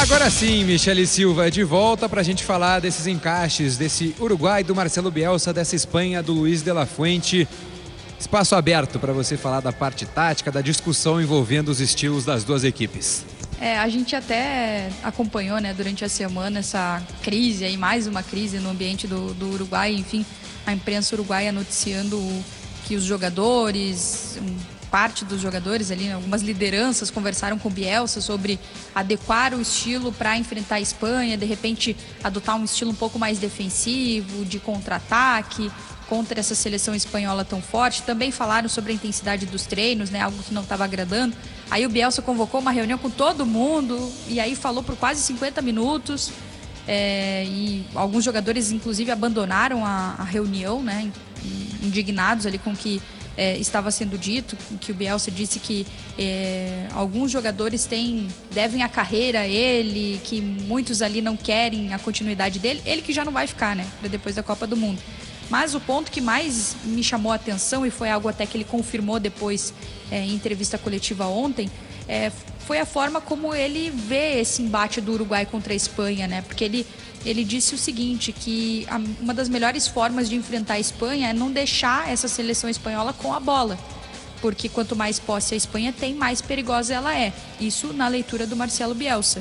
Agora sim, Michele Silva de volta para a gente falar desses encaixes, desse Uruguai do Marcelo Bielsa, dessa Espanha do Luis de la Fuente. Espaço aberto para você falar da parte tática, da discussão envolvendo os estilos das duas equipes. A gente até acompanhou, né, durante a semana essa crise, aí, mais uma crise no ambiente do Uruguai. Enfim, a imprensa uruguaia noticiando que os jogadores, parte dos jogadores ali, algumas lideranças conversaram com o Bielsa sobre adequar o estilo para enfrentar a Espanha, de repente adotar um estilo um pouco mais defensivo, de contra-ataque, contra essa seleção espanhola tão forte. Também falaram sobre a intensidade dos treinos, né, algo que não estava agradando. Aí o Bielsa convocou uma reunião com todo mundo e aí falou por quase 50 minutos. E alguns jogadores, inclusive, abandonaram a reunião, né, indignados ali com o que estava sendo dito, que o Bielsa disse que alguns jogadores devem a carreira a ele, que muitos ali não querem a continuidade dele, ele que já não vai ficar, né, para depois da Copa do Mundo. Mas o ponto que mais me chamou a atenção, e foi algo até que ele confirmou depois em entrevista coletiva ontem, foi a forma como ele vê esse embate do Uruguai contra a Espanha, né? Porque ele disse o seguinte, que uma das melhores formas de enfrentar a Espanha é não deixar essa seleção espanhola com a bola. Porque quanto mais posse a Espanha tem, mais perigosa ela é. Isso na leitura do Marcelo Bielsa.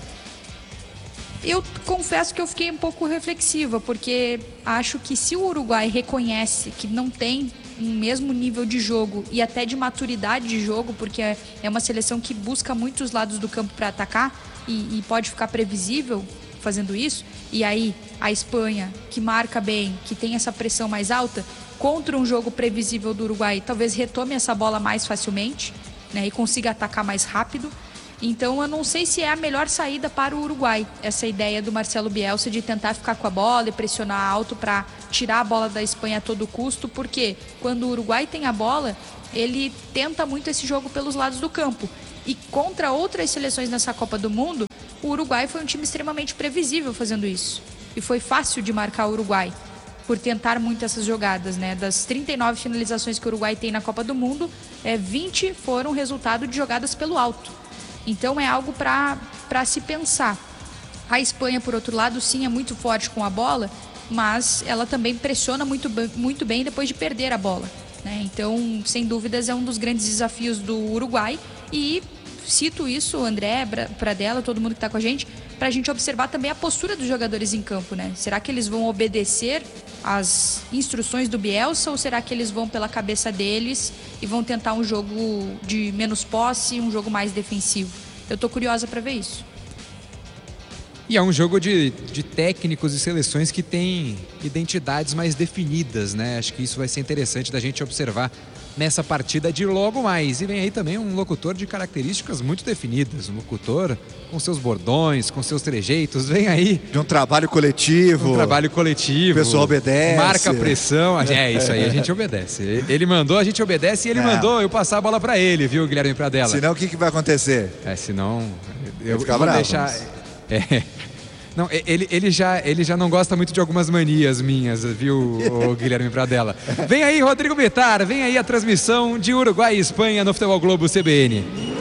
Eu confesso que eu fiquei um pouco reflexiva, porque acho que se o Uruguai reconhece que não tem um mesmo nível de jogo e até de maturidade de jogo, porque é uma seleção que busca muitos lados do campo para atacar e pode ficar previsível fazendo isso, e aí a Espanha, que marca bem, que tem essa pressão mais alta, contra um jogo previsível do Uruguai, talvez retome essa bola mais facilmente, né, e consiga atacar mais rápido. Então eu não sei se é a melhor saída para o Uruguai, essa ideia do Marcelo Bielsa de tentar ficar com a bola e pressionar alto para tirar a bola da Espanha a todo custo, porque quando o Uruguai tem a bola, ele tenta muito esse jogo pelos lados do campo. E contra outras seleções nessa Copa do Mundo, o Uruguai foi um time extremamente previsível fazendo isso. E foi fácil de marcar o Uruguai, por tentar muito essas jogadas, né? Das 39 finalizações que o Uruguai tem na Copa do Mundo, 20 foram resultado de jogadas pelo alto. Então é algo para se pensar. A Espanha, por outro lado, sim, é muito forte com a bola, mas ela também pressiona muito bem depois de perder a bola, né? Então, sem dúvidas, é um dos grandes desafios do Uruguai. E cito isso, André, Pradella, todo mundo que está com a gente, para a gente observar também a postura dos jogadores em campo, né? Será que eles vão obedecer às instruções do Bielsa ou será que eles vão pela cabeça deles e vão tentar um jogo de menos posse, um jogo mais defensivo? Eu tô curiosa para ver isso. E é um jogo de técnicos e seleções que têm identidades mais definidas, né? Acho que isso vai ser interessante da gente observar nessa partida de logo mais. E vem aí também um locutor de características muito definidas, um locutor com seus bordões, com seus trejeitos, vem aí. De um trabalho coletivo. Um trabalho coletivo. O pessoal obedece. Marca a pressão. É isso aí, a gente obedece. Ele mandou, a gente obedece e ele mandou eu passar a bola pra ele, viu, Guilherme Pradella? Senão o que vai acontecer? Senão eu vou bravo, deixar... Não, ele já não gosta muito de algumas manias minhas, viu, o Guilherme Pradella. Vem aí, Rodrigo Bittar, vem aí a transmissão de Uruguai e Espanha no Futebol Globo CBN.